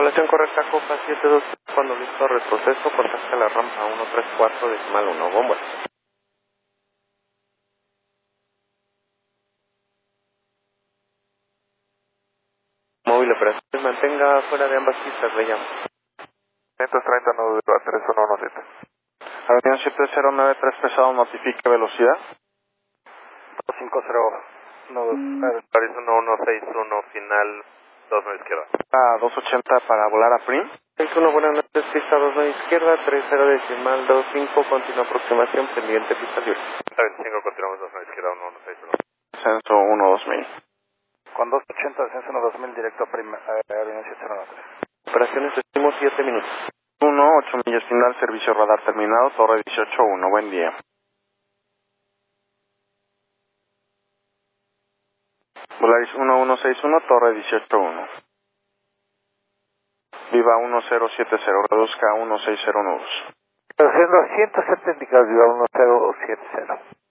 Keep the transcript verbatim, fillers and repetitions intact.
Población correcta, Copa siete dos, cuando listo retroceso, contacta la rampa uno tres cuatro decimal uno, bomba. Móvil operaciones, mantenga fuera de ambas pistas, le llamo. ciento treinta, nueve tres uno uno siete. Avión siete cero nueve tres pesado, notifique velocidad. dos cinco cero nueve. París uno uno seis uno, final dos nueve izquierda. A dos ochenta para volar a Prim. seis uno, buenas noches, pista dos nueve izquierda, tres cero decimal dos cinco, continua aproximación, pendiente pista libre. veinticinco, continuamos dos nueve izquierda, uno uno seis uno. Censo uno dos mil. Con dos ochenta, descenso uno dos mil, directo a Prim, aerolínea siete cero nueve tres. Operaciones, estimo siete minutos. uno, ocho millas final, servicio radar terminado, torre dieciocho uno, buen día. Volaris uno uno seis uno, torre dieciocho uno. Viva uno cero siete cero, reduzca a uno seis cero nudos. Haciendo ciento setenta indicados, Viva uno cero siete cero.